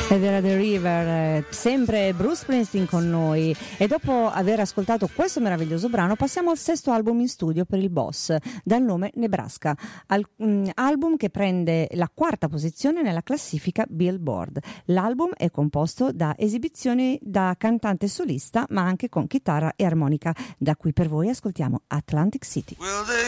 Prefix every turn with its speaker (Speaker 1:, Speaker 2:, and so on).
Speaker 1: Ed era The River, sempre Bruce Springsteen con noi. E dopo aver ascoltato questo meraviglioso brano passiamo al sesto album in studio per il boss, dal nome Nebraska, album che prende la quarta posizione nella classifica Billboard. L'album è composto da esibizioni da cantante solista ma anche con chitarra e armonica, da cui per voi ascoltiamo Atlantic City.
Speaker 2: Well, they